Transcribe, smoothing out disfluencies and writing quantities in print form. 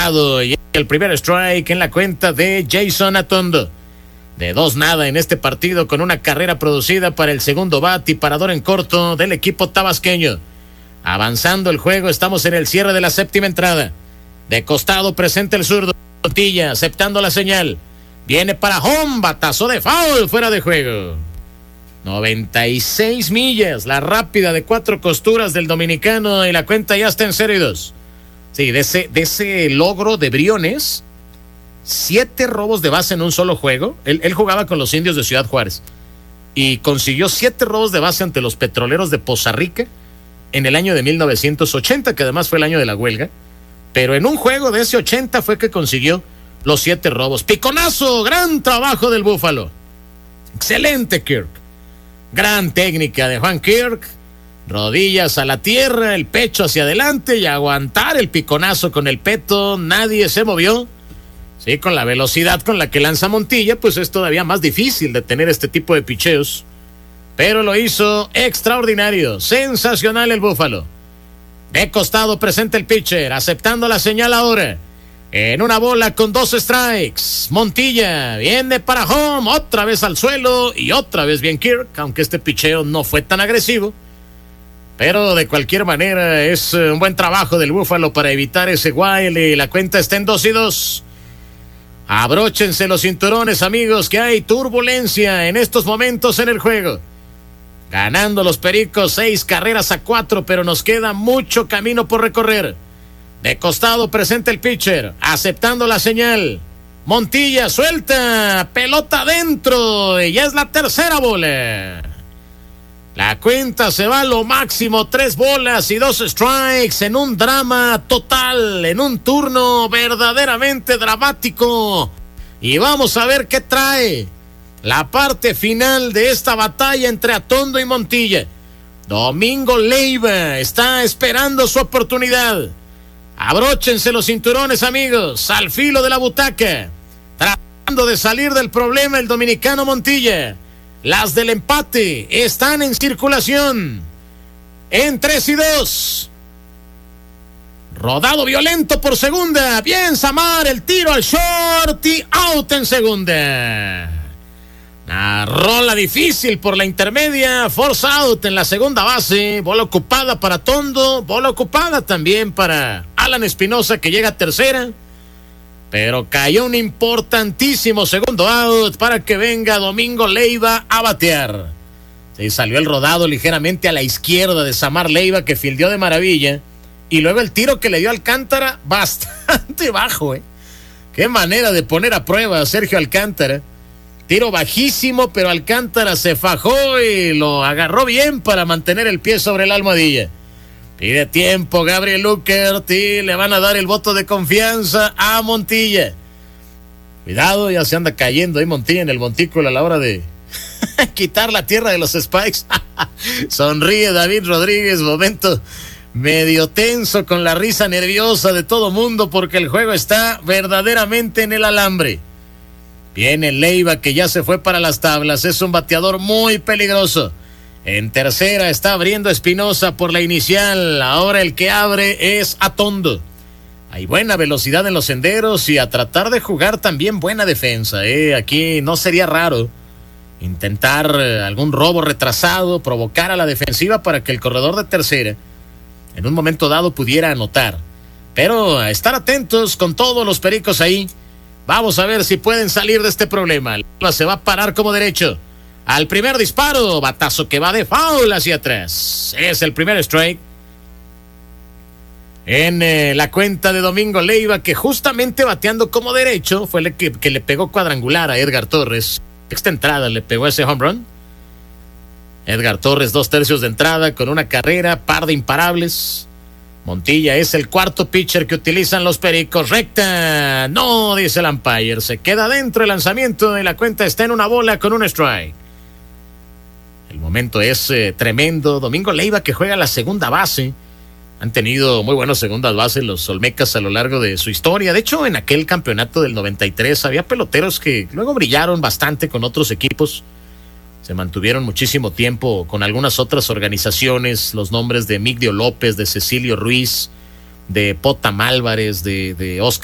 lanzado y el primer strike en la cuenta de Jason Atondo. De 2-0 en este partido con una carrera producida para el segundo bat y parador en corto del equipo tabasqueño. Avanzando el juego, estamos en el cierre de la séptima entrada. De costado presenta el zurdo Montilla, aceptando la señal. Viene para home, batazo de foul, fuera de juego. 96 millas, la rápida de 4 costuras del dominicano y la cuenta ya está en 0-2. Sí, de ese logro de Briones, 7 robos de base en un solo juego. Él jugaba con los Indios de Ciudad Juárez y consiguió 7 robos de base ante los Petroleros de Poza Rica en el año de 1980, que además fue el año de la huelga. Pero en un juego de ese 80 fue que consiguió los 7 robos. Piconazo, gran trabajo del Búfalo. Excelente Kirk. Gran técnica de Juan Kirk. Rodillas a la tierra, el pecho hacia adelante y aguantar el piconazo con el peto. Nadie se movió. Sí, con la velocidad con la que lanza Montilla, pues es todavía más difícil de tener este tipo de picheos. Pero lo hizo extraordinario, sensacional el Búfalo. De costado presenta el pitcher, aceptando la señal ahora. En una bola con 2 strikes. Montilla viene para home, otra vez al suelo y otra vez bien Kirk, aunque este picheo no fue tan agresivo. Pero de cualquier manera es un buen trabajo del Búfalo para evitar ese wild y la cuenta está en 2-2. Abróchense los cinturones, amigos, que hay turbulencia en estos momentos en el juego. Ganando los Pericos 6-4, pero nos queda mucho camino por recorrer. De costado presenta el pitcher, aceptando la señal. Montilla suelta, pelota adentro, y ya es la tercera bola. La cuenta se va a lo máximo, 3 bolas y 2 strikes en un drama total, en un turno verdaderamente dramático. Y vamos a ver qué trae la parte final de esta batalla entre Atondo y Montilla. Domingo Leiva está esperando su oportunidad. Abróchense los cinturones, amigos, al filo de la butaca. Tratando de salir del problema el dominicano Montilla. Las del empate están en circulación. En 3-2. Rodado violento por segunda. Bien Samar, el tiro al short y out en segunda. Una rola difícil por la intermedia. Force out en la segunda base. Bola ocupada para Tondo. Bola ocupada también para Alan Espinosa, que llega a tercera. Pero cayó un importantísimo segundo out para que venga Domingo Leiva a batear. Sí, salió el rodado ligeramente a la izquierda de Samar Leiva, que fildeó de maravilla. Y luego el tiro que le dio Alcántara, bastante bajo, Qué manera de poner a prueba a Sergio Alcántara. Tiro bajísimo, pero Alcántara se fajó y lo agarró bien para mantener el pie sobre la almohadilla. Pide tiempo Gabriel Luckert y le van a dar el voto de confianza a Montilla. Cuidado, ya se anda cayendo ahí Montilla en el montículo a la hora de quitar la tierra de los spikes. Sonríe David Rodríguez, momento medio tenso con la risa nerviosa de todo mundo porque el juego está verdaderamente en el alambre. Viene Leiva, que ya se fue para las tablas, es un bateador muy peligroso. En tercera está abriendo Espinosa por la inicial. Ahora el que abre es Atondo. Hay buena velocidad en los senderos y a tratar de jugar también buena defensa. Aquí no sería raro intentar algún robo retrasado, provocar a la defensiva para que el corredor de tercera en un momento dado pudiera anotar. Pero a estar atentos con todos los Pericos ahí. Vamos a ver si pueden salir de este problema. Se va a parar como derecho. Al primer disparo, batazo que va de foul hacia atrás. Es el primer strike. En la cuenta de Domingo Leiva, que justamente bateando como derecho fue el que le pegó cuadrangular a Edgar Torres. Sexta entrada le pegó ese home run. Edgar Torres 2/3 de entrada con una carrera, par de imparables. Montilla es el cuarto pitcher que utilizan los Pericos. Recta, no, dice el umpire. Se queda dentro el lanzamiento y la cuenta está en una bola con un strike. El momento es tremendo. Domingo Leiva, que juega la segunda base. Han tenido muy buenas segundas bases los Olmecas a lo largo de su historia. De hecho, en aquel campeonato del 93 había peloteros que luego brillaron bastante con otros equipos. Se mantuvieron muchísimo tiempo con algunas otras organizaciones. Los nombres de Migdio López, de Cecilio Ruiz, de Potam Álvarez, de Oscar